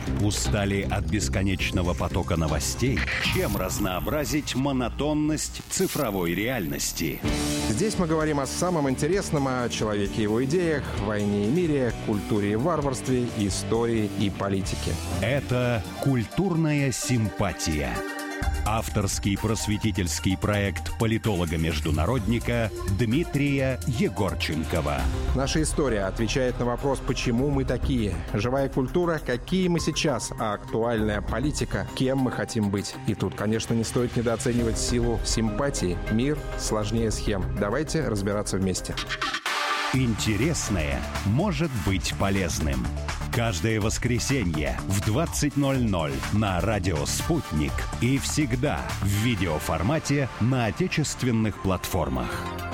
Устали от бесконечного потока новостей? Чем разнообразить монотонность цифровой реальности? Здесь мы говорим о самом интересном, о человеке и его идеях, войне и мире, культуре и варварстве, истории и политике. Это «Культурная симпатия». Авторский просветительский проект политолога-международника Дмитрия Егорченкова. Наша история отвечает на вопрос, почему мы такие. Живая культура, какие мы сейчас, а актуальная политика, кем мы хотим быть. И тут, конечно, не стоит недооценивать силу симпатии. Мир сложнее схем. Давайте разбираться вместе. Интересное может быть полезным. Каждое воскресенье в 20:00 на радио «Спутник» и всегда в видеоформате на отечественных платформах.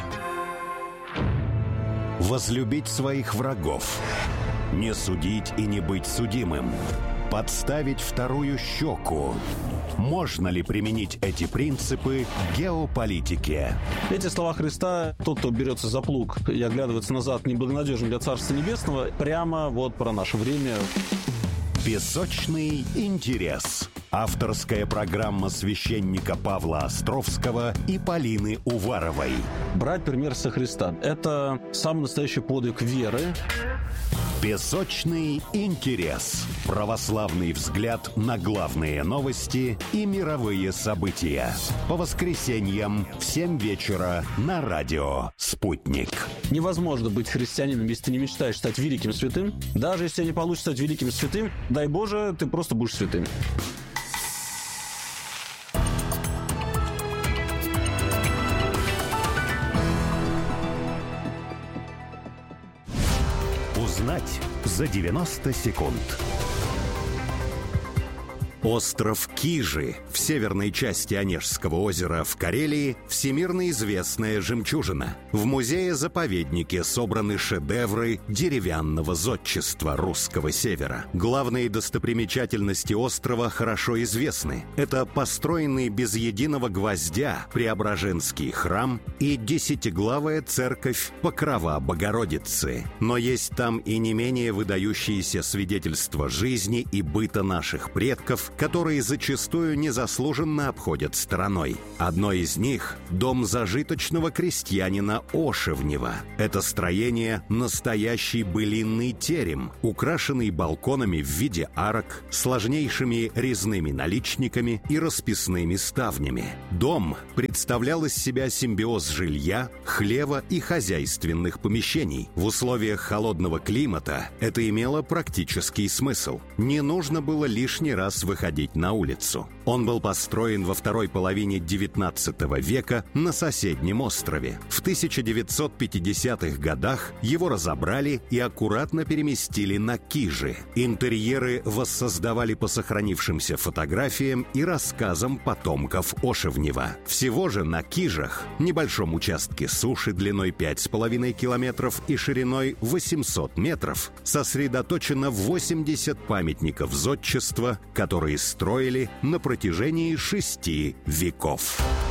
Возлюбить своих врагов. Не судить и не быть судимым. Подставить вторую щеку. Можно ли применить эти принципы к геополитике? Эти слова Христа: тот, кто берется за плуг и оглядывается назад, неблагонадежен для Царства Небесного, прямо вот про наше время. Песочный интерес. Авторская программа священника Павла Островского и Полины Уваровой. Брать пример со Христа – это самый настоящий подвиг веры. Песочный интерес. Православный взгляд на главные новости и мировые события. По воскресеньям в 7 вечера на радио «Спутник». Невозможно быть христианином, если ты не мечтаешь стать великим святым. Даже если тебе не получится стать великим святым, дай Боже, ты просто будешь святым. Узнать за 90 секунд. Остров Кижи в северной части Онежского озера в Карелии – всемирно известная жемчужина. В музее-заповеднике собраны шедевры деревянного зодчества русского севера. Главные достопримечательности острова хорошо известны. Это построенный без единого гвоздя Преображенский храм и десятиглавая церковь Покрова Богородицы. Но есть там и не менее выдающиеся свидетельства жизни и быта наших предков, которые зачастую незаслуженно обходят стороной. Одно из них – дом зажиточного крестьянина Ошевнева. Это строение – настоящий былинный терем, украшенный балконами в виде арок, сложнейшими резными наличниками и расписными ставнями. Дом представлял из себя симбиоз жилья, хлева и хозяйственных помещений. В условиях холодного климата это имело практический смысл. Не нужно было лишний раз выходить на улицу. Он был построен во второй половине XIX века на соседнем острове. В 1950-х годах его разобрали и аккуратно переместили на Кижи. Интерьеры воссоздавали по сохранившимся фотографиям и рассказам потомков Ошевнева. Всего же на Кижах, небольшом участке суши длиной 5,5 километров и шириной 800 метров, сосредоточено 80 памятников зодчества, которые строили на протяжении 6 веков.